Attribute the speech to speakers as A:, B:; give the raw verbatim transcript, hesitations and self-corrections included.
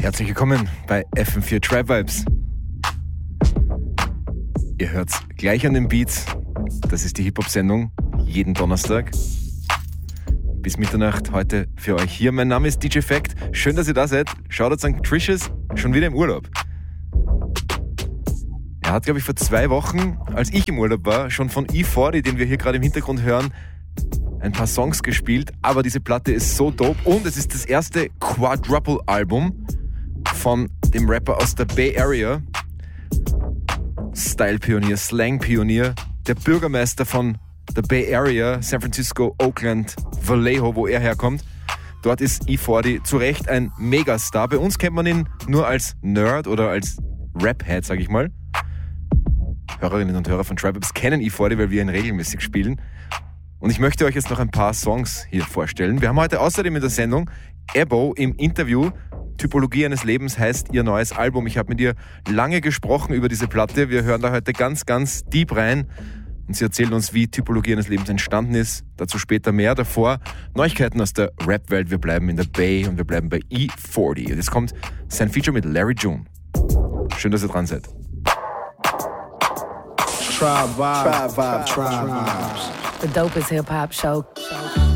A: Herzlich willkommen bei F M vier Tribe Vibes. Ihr hört's gleich an den Beats. Das ist die Hip-Hop-Sendung jeden Donnerstag. Bis Mitternacht heute für euch hier. Mein Name ist D J Fact. Schön, dass ihr da seid. Shoutouts an Tricious, schon wieder im Urlaub. Er hat, glaube ich, vor zwei Wochen, als ich im Urlaub war, schon von E vierzig, den wir hier gerade im Hintergrund hören, ein paar Songs gespielt. Aber diese Platte ist so dope und es ist das erste Quadruple-Album von dem Rapper aus der Bay Area. Style-Pionier, Slang-Pionier, der Bürgermeister von der Bay Area, San Francisco, Oakland, Vallejo, wo er herkommt. Dort ist E vierzig zu Recht ein Megastar. Bei uns kennt man ihn nur als Nerd oder als Rap-Head, sag ich mal. Hörerinnen und Hörer von Tribe Vibes kennen E vierzig, weil wir ihn regelmäßig spielen. Und ich möchte euch jetzt noch ein paar Songs hier vorstellen. Wir haben heute außerdem in der Sendung Ebo im Interview. Typologie eines Lebens heißt ihr neues Album. Ich habe mit ihr lange gesprochen über diese Platte. Wir hören da heute ganz, ganz deep rein. Und sie erzählt uns, wie Typologie eines Lebens entstanden ist. Dazu später mehr. Davor Neuigkeiten aus der Rap-Welt. Wir bleiben in der Bay und wir bleiben bei E vierzig. Und jetzt kommt sein Feature mit Larry June. Schön, dass ihr dran seid.
B: Tribe Vibes. Tribe Vibes. Tribe Vibes.
C: The dopest hip hop show.